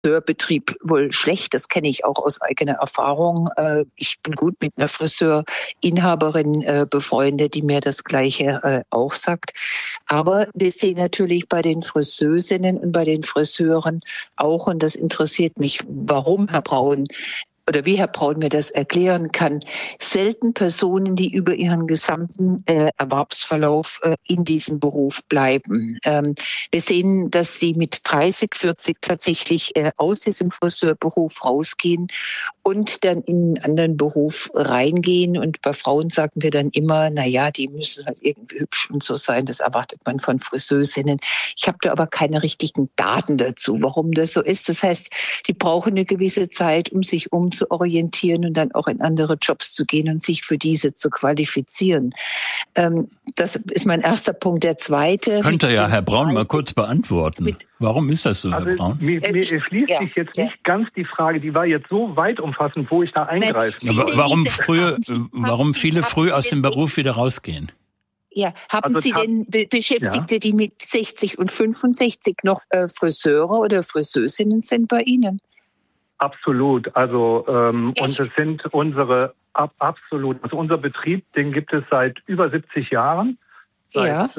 Friseurbetrieb wohl schlecht. Das kenne ich auch aus eigener Erfahrung. Ich bin gut mit einer Friseurinhaberin befreundet, die mir das Gleiche auch sagt. Aber wir sehen natürlich bei den Friseursinnen und bei den Friseuren auch, und das interessiert mich, warum, Herr Braun, oder wie Herr Braun mir das erklären kann, selten Personen, die über ihren gesamten Erwerbsverlauf in diesem Beruf bleiben. Wir sehen, dass sie mit 30, 40 tatsächlich aus diesem Friseurberuf rausgehen und dann in einen anderen Beruf reingehen. Und bei Frauen sagen wir dann immer, na ja, die müssen halt irgendwie hübsch und so sein. Das erwartet man von Friseursinnen. Ich habe da aber keine richtigen Daten dazu, warum das so ist. Das heißt, die brauchen eine gewisse Zeit, um sich umzuorientieren und dann auch in andere Jobs zu gehen und sich für diese zu qualifizieren. Das ist mein erster Punkt. Der zweite. Könnte ja Herr Braun mal kurz beantworten. Warum ist das so, Herr Braun? Mir schließt sich jetzt nicht ganz die Frage, die war jetzt so weit umfassend, wo ich da eingreifen muss. Warum viele früh aus dem Beruf wieder rausgehen? Ja, haben Sie denn Beschäftigte, die mit 60 und 65 noch Friseure oder Friseursinnen sind bei Ihnen? Absolut. Also und es sind unsere absolut. Also unser Betrieb, den gibt es seit über 70 Jahren, seit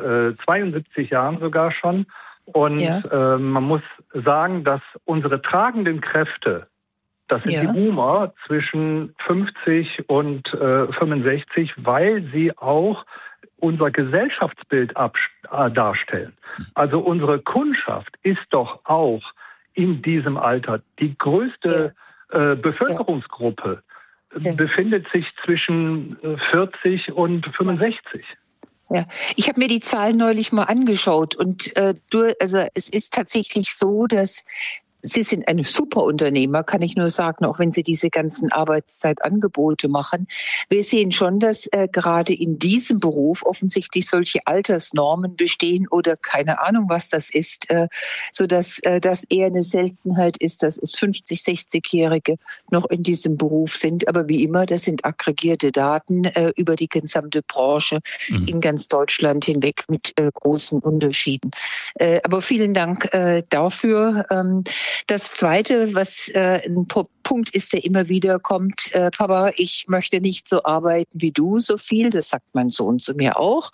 72 Jahren sogar schon. Und man muss sagen, dass unsere tragenden Kräfte, das sind die Boomer zwischen 50 und 65, weil sie auch unser Gesellschaftsbild darstellen. Also unsere Kundschaft ist doch auch in diesem Alter die größte Bevölkerungsgruppe befindet sich zwischen 40 und 65. Ja, ich habe mir die Zahlen neulich mal angeschaut und es ist tatsächlich so, dass Sie sind ein super Unternehmer, kann ich nur sagen, auch wenn Sie diese ganzen Arbeitszeitangebote machen. Wir sehen schon, dass gerade in diesem Beruf offensichtlich solche Altersnormen bestehen oder keine Ahnung, was das ist, sodass das eher eine Seltenheit ist, dass es 50-, 60-Jährige noch in diesem Beruf sind. Aber wie immer, das sind aggregierte Daten über die gesamte Branche in ganz Deutschland hinweg mit großen Unterschieden. Aber vielen Dank dafür. Das Zweite, was ein Punkt ist, der immer wieder kommt, Papa, ich möchte nicht so arbeiten wie du so viel, das sagt mein Sohn zu mir auch.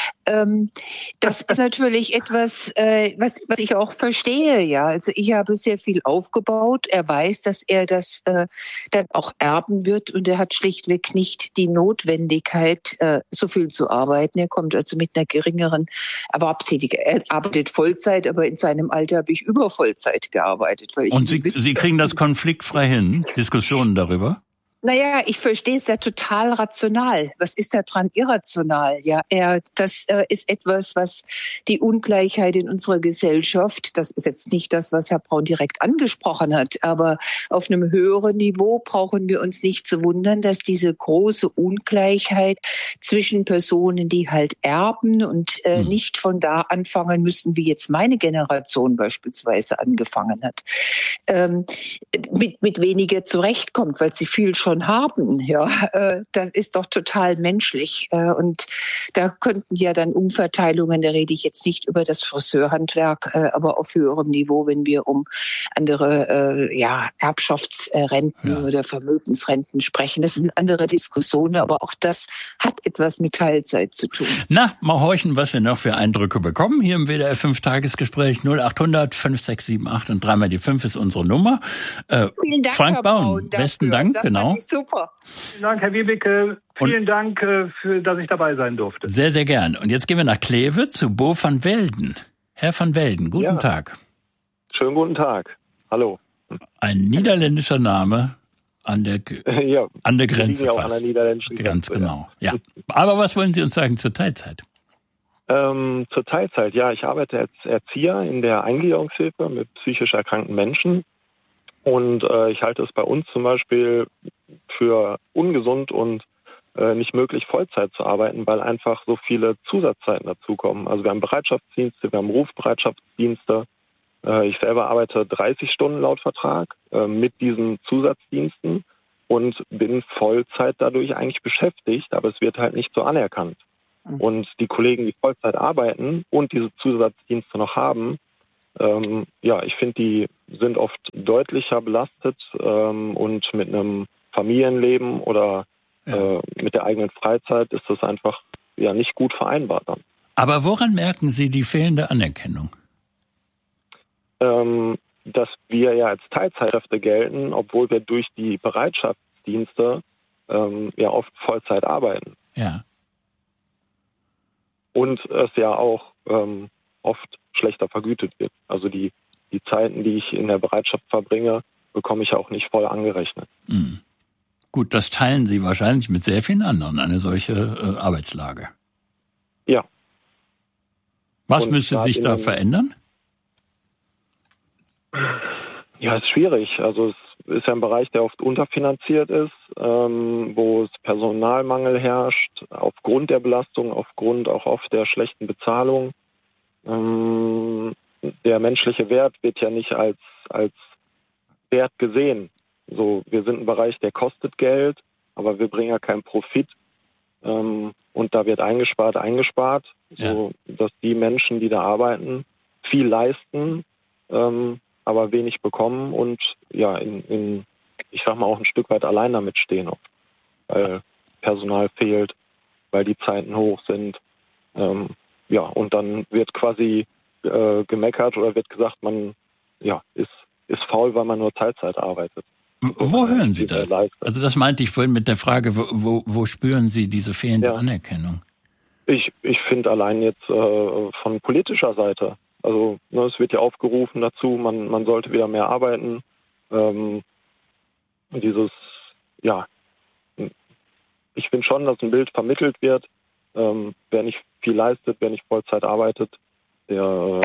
Das ist natürlich etwas, was ich auch verstehe, ja. Also ich habe sehr viel aufgebaut. Er weiß, dass er das dann auch erben wird und er hat schlichtweg nicht die Notwendigkeit, so viel zu arbeiten. Er kommt also mit einer geringeren Erwerbstätigkeit. Er arbeitet Vollzeit, aber in seinem Alter habe ich über Vollzeit gearbeitet. Und Sie kriegen das konfliktfrei hin? Diskussionen darüber? Naja, ich verstehe es ja total rational. Was ist da dran irrational? Ja, das ist etwas, was die Ungleichheit in unserer Gesellschaft, das ist jetzt nicht das, was Herr Braun direkt angesprochen hat, aber auf einem höheren Niveau brauchen wir uns nicht zu wundern, dass diese große Ungleichheit zwischen Personen, die halt erben und nicht von da anfangen müssen, wie jetzt meine Generation beispielsweise angefangen hat, mit weniger zurechtkommt, weil sie viel schon haben. Ja, das ist doch total menschlich. Und da könnten ja dann Umverteilungen, da rede ich jetzt nicht über das Friseurhandwerk, aber auf höherem Niveau, wenn wir um andere Erbschaftsrenten oder Vermögensrenten sprechen. Das sind andere Diskussionen, aber auch das hat etwas mit Teilzeit zu tun. Na, mal horchen, was wir noch für Eindrücke bekommen. Hier im WDR 5-Tagesgespräch 0800 5678 und 3 mal die 5 ist unsere Nummer. Vielen Dank, Frank Herr Braun, besten Dank, genau. Super. Vielen Dank, Herr Wiebeke. Vielen Dank, dass ich dabei sein durfte. Sehr, sehr gern. Und jetzt gehen wir nach Kleve zu Bo van Welden. Herr van Welden, guten Tag. Schönen guten Tag. Hallo. Ein niederländischer Name an der Grenze ja fast. An der niederländischen Ganz Grenze, genau. Ja. Aber was wollen Sie uns sagen zur Teilzeit? Zur Teilzeit, ja. Ich arbeite als Erzieher in der Eingliederungshilfe mit psychisch erkrankten Menschen. Und ich halte es bei uns zum Beispiel für ungesund und nicht möglich, Vollzeit zu arbeiten, weil einfach so viele Zusatzzeiten dazukommen. Also wir haben Bereitschaftsdienste, wir haben Rufbereitschaftsdienste. Ich selber arbeite 30 Stunden laut Vertrag mit diesen Zusatzdiensten und bin Vollzeit dadurch eigentlich beschäftigt, aber es wird halt nicht so anerkannt. Und die Kollegen, die Vollzeit arbeiten und diese Zusatzdienste noch haben, ich finde, die sind oft deutlicher belastet und mit einem Familienleben oder mit der eigenen Freizeit ist das einfach nicht gut vereinbar dann. Aber woran merken Sie die fehlende Anerkennung? Dass wir ja als Teilzeitkräfte gelten, obwohl wir durch die Bereitschaftsdienste oft Vollzeit arbeiten. Ja. Und es ja auch oft schlechter vergütet wird. Also die Zeiten, die ich in der Bereitschaft verbringe, bekomme ich auch nicht voll angerechnet. Mhm. Gut, das teilen Sie wahrscheinlich mit sehr vielen anderen, eine solche Arbeitslage. Ja. Was müsste sich da verändern? Ja, ist schwierig. Also es ist ja ein Bereich, der oft unterfinanziert ist, wo es Personalmangel herrscht, aufgrund der Belastung, aufgrund auch oft der schlechten Bezahlung. Der menschliche Wert wird ja nicht als Wert gesehen. So, wir sind ein Bereich, der kostet Geld, aber wir bringen ja keinen Profit. Und da wird eingespart, so dass die Menschen, die da arbeiten, viel leisten, aber wenig bekommen und ich sag mal auch ein Stück weit allein damit stehen, weil Personal fehlt, weil die Zeiten hoch sind. Und dann wird quasi gemeckert oder wird gesagt, man ist faul, weil man nur Teilzeit arbeitet. Wo hören Sie das? Also das meinte ich vorhin mit der Frage, wo spüren Sie diese fehlende Anerkennung? Ich finde allein jetzt von politischer Seite. Also es wird ja aufgerufen dazu, man sollte wieder mehr arbeiten. Ich finde schon, dass ein Bild vermittelt wird. Wer nicht viel leistet, wer nicht Vollzeit arbeitet, der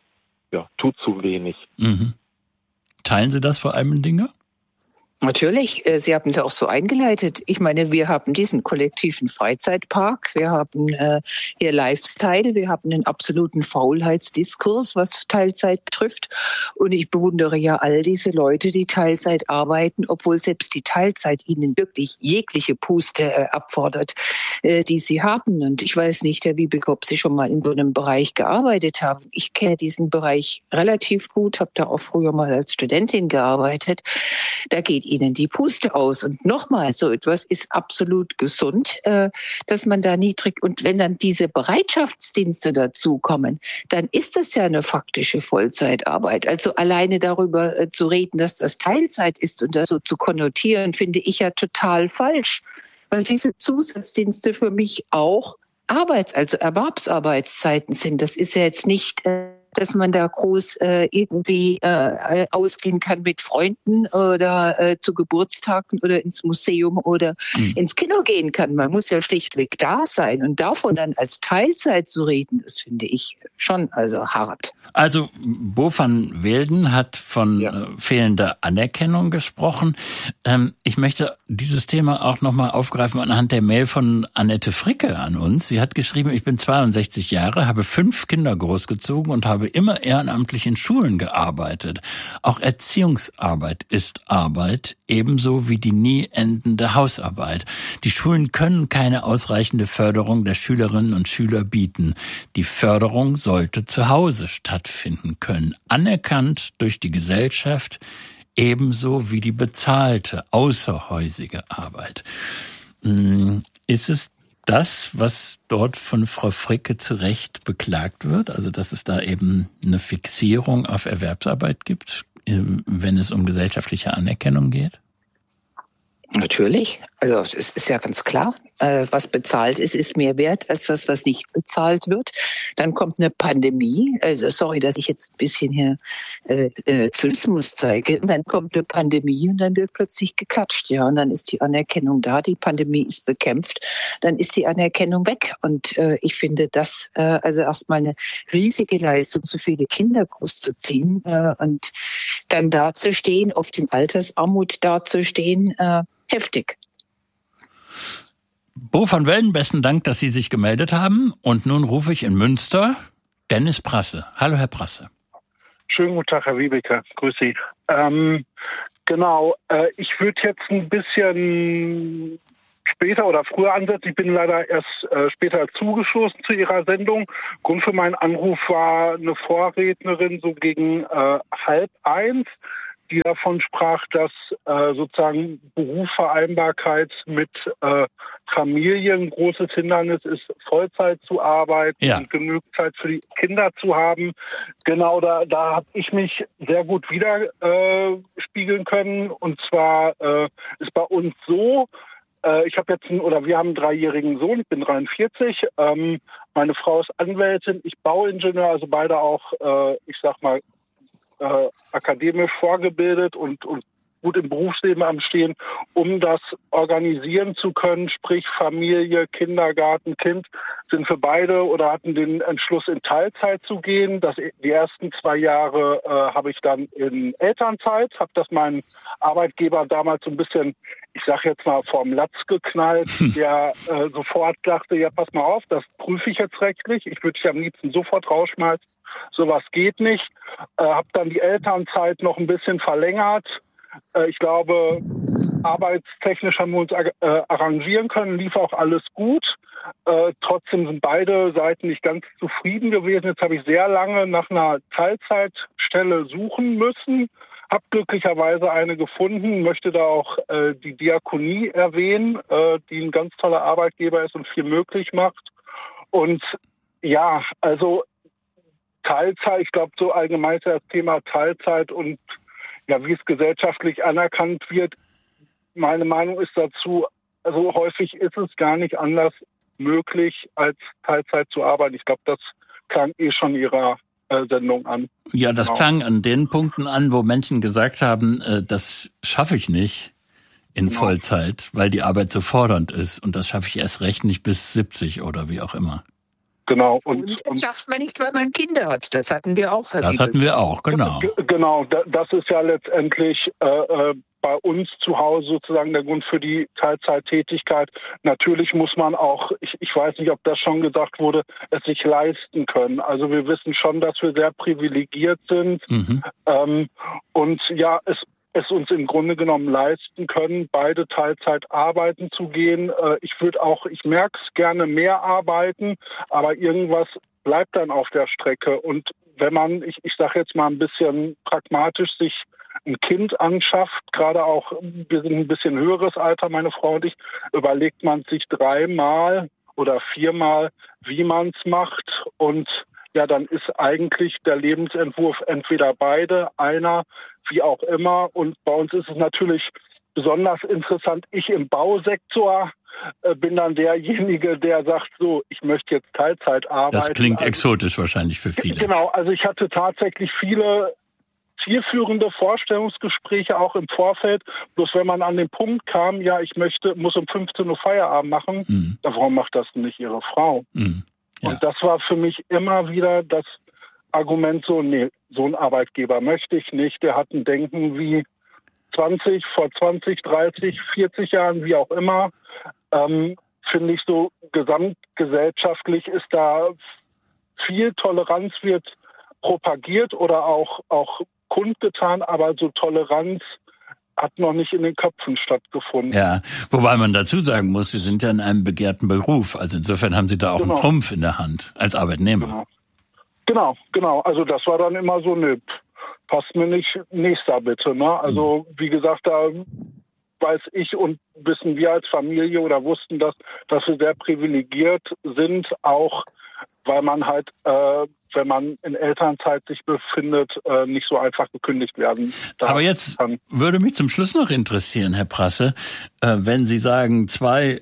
tut zu wenig. Mhm. Teilen Sie das vor allem Dinge? Natürlich, Sie haben es auch so eingeleitet. Ich meine, wir haben diesen kollektiven Freizeitpark, wir haben hier Lifestyle, wir haben einen absoluten Faulheitsdiskurs, was Teilzeit betrifft. Und ich bewundere ja all diese Leute, die Teilzeit arbeiten, obwohl selbst die Teilzeit ihnen wirklich jegliche Puste abfordert, die sie haben. Und ich weiß nicht, Herr Wiebeck, ob Sie schon mal in so einem Bereich gearbeitet haben. Ich kenne diesen Bereich relativ gut, habe da auch früher mal als Studentin gearbeitet. Da geht ihnen die Puste aus. Und nochmal, so etwas ist absolut gesund, dass man da niedrig, und wenn dann diese Bereitschaftsdienste dazukommen, dann ist das ja eine faktische Vollzeitarbeit. Also alleine darüber zu reden, dass das Teilzeit ist und das so zu konnotieren, finde ich ja total falsch. Weil diese Zusatzdienste für mich auch also Erwerbsarbeitszeiten sind. Das ist ja jetzt nicht, dass man da groß irgendwie ausgehen kann mit Freunden oder zu Geburtstagen oder ins Museum oder ins Kino gehen kann. Man muss ja schlichtweg da sein. Und davon dann als Teilzeit zu reden, das finde ich schon hart. Also Bo van Welden hat von fehlender Anerkennung gesprochen. Ich möchte dieses Thema auch nochmal aufgreifen anhand der Mail von Annette Fricke an uns. Sie hat geschrieben, ich bin 62 Jahre, habe 5 Kinder großgezogen und habe immer ehrenamtlich in Schulen gearbeitet. Auch Erziehungsarbeit ist Arbeit, ebenso wie die nie endende Hausarbeit. Die Schulen können keine ausreichende Förderung der Schülerinnen und Schüler bieten. Die Förderung sollte zu Hause stattfinden können, anerkannt durch die Gesellschaft, ebenso wie die bezahlte, außerhäusige Arbeit. Ist es das, was dort von Frau Fricke zu Recht beklagt wird, also dass es da eben eine Fixierung auf Erwerbsarbeit gibt, wenn es um gesellschaftliche Anerkennung geht? Natürlich. Also es ist ja ganz klar, was bezahlt ist, ist mehr wert als das, was nicht bezahlt wird. Dann kommt eine Pandemie. Also sorry, dass ich jetzt ein bisschen hier Zynismus zeige. Und dann kommt eine Pandemie und dann wird plötzlich geklatscht. Ja, und dann ist die Anerkennung da. Die Pandemie ist bekämpft. Dann ist die Anerkennung weg. Und ich finde das erstmal eine riesige Leistung, so viele Kinder großzuziehen und dann dazustehen, oft in Altersarmut dazustehen, heftig. Bo van Welden, besten Dank, dass Sie sich gemeldet haben. Und nun rufe ich in Münster Dennis Prasse. Hallo, Herr Prasse. Schönen guten Tag, Herr Wiebecker. Grüß Sie. Ich würde jetzt ein bisschen später oder früher ansetzt. Ich bin leider erst später zugestoßen zu Ihrer Sendung. Grund für meinen Anruf war eine Vorrednerin so gegen 12:30, die davon sprach, dass sozusagen Berufsvereinbarkeit mit Familie ein großes Hindernis ist, Vollzeit zu arbeiten und genügend Zeit für die Kinder zu haben. Genau, da habe ich mich sehr gut widerspiegeln können. Und zwar ist bei uns so, wir haben einen 3-jährigen Sohn, ich bin 43, meine Frau ist Anwältin, ich Bauingenieur, also beide auch, akademisch vorgebildet und gut im Berufsleben am Stehen, um das organisieren zu können, sprich Familie, Kindergarten, Kind, sind für beide oder hatten den Entschluss, in Teilzeit zu gehen. Die ersten 2 Jahre habe ich dann in Elternzeit, habe das meinem Arbeitgeber damals so ein bisschen, ich sage jetzt mal, vorm Latz geknallt, der sofort dachte, ja, pass mal auf, das prüfe ich jetzt rechtlich, ich würde dich am liebsten sofort rausschmeißen, sowas geht nicht. Habe dann die Elternzeit noch ein bisschen verlängert. Ich glaube, arbeitstechnisch haben wir uns arrangieren können, lief auch alles gut. Trotzdem sind beide Seiten nicht ganz zufrieden gewesen. Jetzt habe ich sehr lange nach einer Teilzeitstelle suchen müssen, habe glücklicherweise eine gefunden, möchte da auch die Diakonie erwähnen, die ein ganz toller Arbeitgeber ist und viel möglich macht. Und ja, also Teilzeit, ich glaube so allgemein das Thema Teilzeit und ja, wie es gesellschaftlich anerkannt wird. Meine Meinung ist dazu, also häufig ist es gar nicht anders möglich, als Teilzeit zu arbeiten. Ich glaube, das klang schon Ihrer Sendung an. Ja, das klang an den Punkten an, wo Menschen gesagt haben, das schaffe ich nicht in Vollzeit, weil die Arbeit so fordernd ist. Und das schaffe ich erst recht nicht bis 70 oder wie auch immer. Genau. Und das schafft man nicht, weil man Kinder hat. Das hatten wir auch. Das hatten wir auch, genau. Genau, das ist ja letztendlich bei uns zu Hause sozusagen der Grund für die Teilzeittätigkeit. Natürlich muss man auch, ich weiß nicht, ob das schon gesagt wurde, es sich leisten können. Also wir wissen schon, dass wir sehr privilegiert sind. Und ja, es uns im Grunde genommen leisten können, beide Teilzeit arbeiten zu gehen. Ich merke es gerne mehr arbeiten, aber irgendwas bleibt dann auf der Strecke. Und wenn man, ich sage jetzt mal ein bisschen pragmatisch, sich ein Kind anschafft, gerade auch, wir sind ein bisschen höheres Alter, meine Frau und ich, überlegt man sich 3-mal oder 4-mal, wie man es macht. Und ja, dann ist eigentlich der Lebensentwurf entweder beide, einer, wie auch immer. Und bei uns ist es natürlich besonders interessant. Ich im Bausektor bin dann derjenige, der sagt, so, ich möchte jetzt Teilzeit arbeiten. Das klingt exotisch wahrscheinlich für viele. Genau, also ich hatte tatsächlich viele zielführende Vorstellungsgespräche auch im Vorfeld. Bloß wenn man an den Punkt kam, ja, muss um 15 Uhr Feierabend machen, warum macht das nicht Ihre Frau? Ja. Und das war für mich immer wieder das Argument so, nee, so einen Arbeitgeber möchte ich nicht. Der hat ein Denken wie vor 20, 30, 40 Jahren, wie auch immer. Finde ich so gesamtgesellschaftlich ist da viel Toleranz wird propagiert oder auch kundgetan, aber so Toleranz hat noch nicht in den Köpfen stattgefunden. Ja, wobei man dazu sagen muss, Sie sind ja in einem begehrten Beruf. Also insofern haben Sie da auch einen Trumpf in der Hand als Arbeitnehmer. Genau. Also das war dann immer so, ne, passt mir nicht, nächster bitte. Ne? Also wie gesagt, da weiß ich und wissen wir als Familie oder wussten das, dass wir sehr privilegiert sind, auch weil man halt, wenn man in Elternzeit sich befindet, nicht so einfach gekündigt werden darf. Aber jetzt würde mich zum Schluss noch interessieren, Herr Prasse, wenn Sie sagen, 2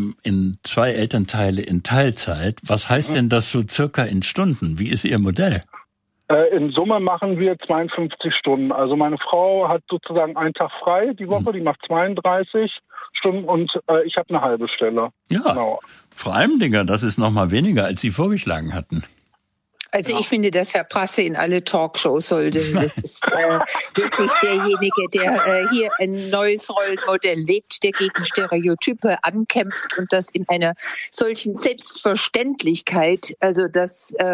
Elternteile in Teilzeit, was heißt denn das so circa in Stunden? Wie ist Ihr Modell? In Summe machen wir 52 Stunden. Also meine Frau hat sozusagen einen Tag frei die Woche, die macht 32 Stunden und ich habe eine halbe Stelle. Ja, genau. Frau Almendinger, das ist noch mal weniger, als Sie vorgeschlagen hatten. Also ich finde, dass Herr Prasse in alle Talkshows sollte. Das ist wirklich derjenige, der hier ein neues Rollenmodell lebt, der gegen Stereotype ankämpft und das in einer solchen Selbstverständlichkeit. Also das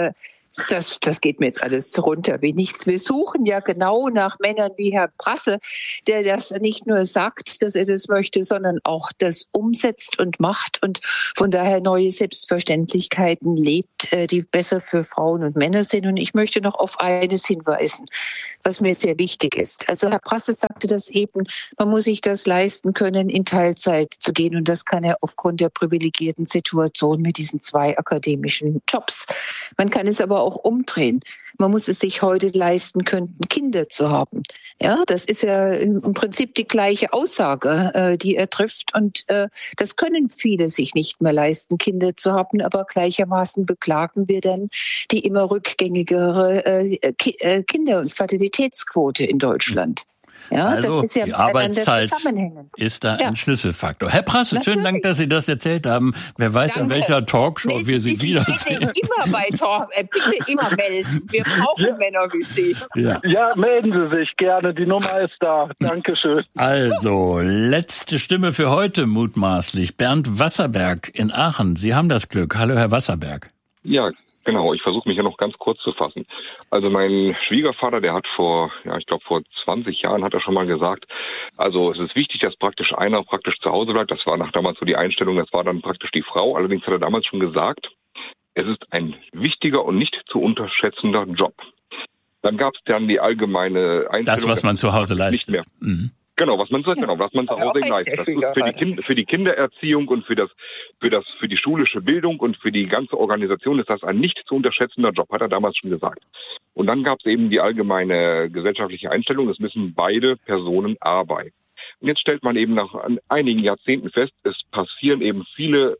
Das geht mir jetzt alles runter wie nichts. Wir suchen ja genau nach Männern wie Herr Prasse, der das nicht nur sagt, dass er das möchte, sondern auch das umsetzt und macht und von daher neue Selbstverständlichkeiten lebt, die besser für Frauen und Männer sind. Und ich möchte noch auf eines hinweisen, was mir sehr wichtig ist. Also Herr Prasse sagte das eben, man muss sich das leisten können, in Teilzeit zu gehen. Und das kann er aufgrund der privilegierten Situation mit diesen 2 akademischen Jobs. Man kann es aber auch umdrehen. Man muss es sich heute leisten können, Kinder zu haben. Ja, das ist ja im Prinzip die gleiche Aussage, die er trifft. Und das können viele sich nicht mehr leisten, Kinder zu haben. Aber gleichermaßen beklagen wir dann die immer rückgängigere Kinder- und Fertilitätsquote in Deutschland. Ja, also das ist ja die Arbeitszeit ist da ein Schlüsselfaktor. Herr Prasse, schönen Dank, dass Sie das erzählt haben. Wer weiß, in welcher Talkshow wir Sie wiedersehen. Bitte immer melden. Wir brauchen Männer wie Sie. Ja, melden Sie sich gerne. Die Nummer ist da. Dankeschön. Also, letzte Stimme für heute mutmaßlich. Bernd Wasserberg in Aachen. Sie haben das Glück. Hallo, Herr Wasserberg. Ja, genau. Ich versuche mich ja noch ganz kurz zu fassen. Also mein Schwiegervater, der hat vor 20 Jahren hat er schon mal gesagt, also es ist wichtig, dass praktisch einer zu Hause bleibt. Das war nach damals so die Einstellung, das war dann praktisch die Frau. Allerdings hat er damals schon gesagt, es ist ein wichtiger und nicht zu unterschätzender Job. Dann gab es dann die allgemeine Einstellung. Das, was man zu Hause leistet. Nicht mehr. Mhm. Genau, was man zu Hause leistet. Das ist für die Kindererziehung und für die schulische Bildung und für die ganze Organisation ist das ein nicht zu unterschätzender Job, hat er damals schon gesagt. Und dann gab es eben die allgemeine gesellschaftliche Einstellung, es müssen beide Personen arbeiten. Und jetzt stellt man eben nach einigen Jahrzehnten fest, es passieren eben viele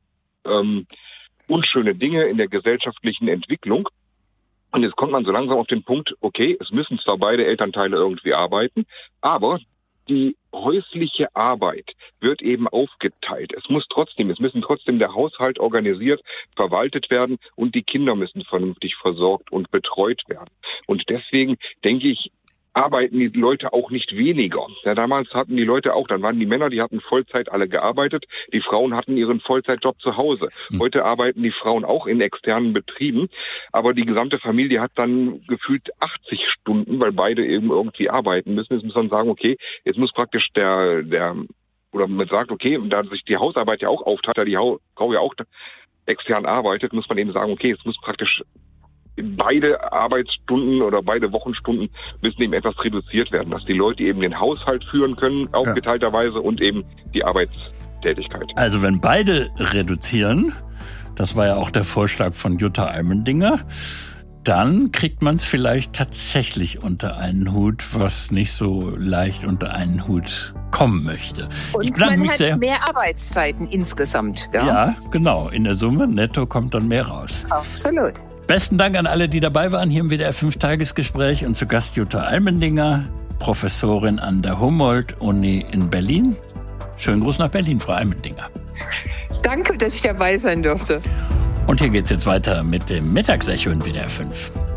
unschöne Dinge in der gesellschaftlichen Entwicklung. Und jetzt kommt man so langsam auf den Punkt, okay, es müssen zwar beide Elternteile irgendwie arbeiten, aber die häusliche Arbeit wird eben aufgeteilt. Es müssen trotzdem der Haushalt organisiert, verwaltet werden und die Kinder müssen vernünftig versorgt und betreut werden. Und deswegen denke ich, arbeiten die Leute auch nicht weniger. Ja, damals hatten die Leute auch, dann waren die Männer, die hatten Vollzeit alle gearbeitet, die Frauen hatten ihren Vollzeitjob zu Hause. Heute arbeiten die Frauen auch in externen Betrieben, aber die gesamte Familie hat dann gefühlt 80 Stunden, weil beide eben irgendwie arbeiten müssen. Jetzt muss man sagen, okay, jetzt muss praktisch oder man sagt, okay, da sich die Hausarbeit ja auch aufteilt, da die Frau ja auch extern arbeitet, muss man eben sagen, okay, es muss praktisch beide Arbeitsstunden oder beide Wochenstunden müssen eben etwas reduziert werden, dass die Leute eben den Haushalt führen können, aufgeteilterweise, und eben die Arbeitstätigkeit. Also wenn beide reduzieren, das war ja auch der Vorschlag von Jutta Almendinger, dann kriegt man es vielleicht tatsächlich unter einen Hut, was nicht so leicht unter einen Hut kommen möchte. Und man hat mehr Arbeitszeiten insgesamt. Ja, genau. In der Summe netto kommt dann mehr raus. Absolut. Besten Dank an alle, die dabei waren hier im WDR 5-Tagesgespräch und zu Gast Jutta Almendinger, Professorin an der Humboldt-Uni in Berlin. Schönen Gruß nach Berlin, Frau Almendinger. Danke, dass ich dabei sein durfte. Und hier geht's jetzt weiter mit dem Mittagsecho in WDR 5.